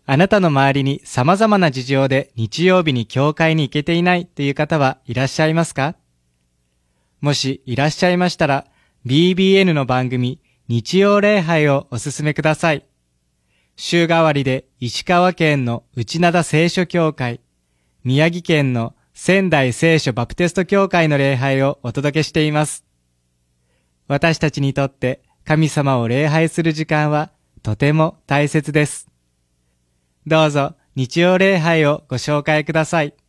あなたの周りに様々な事情で日曜日に教会に行けていないという方はいらっしゃいますか？もしいらっしゃいましたら、BBN の番組日曜礼拝をお勧めください。週替わりで石川県の内灘聖書教会、宮城県の仙台聖書バプテスト教会の礼拝をお届けしています。私たちにとって神様を礼拝する時間はとても大切です。どうぞ日曜礼拝をご紹介ください。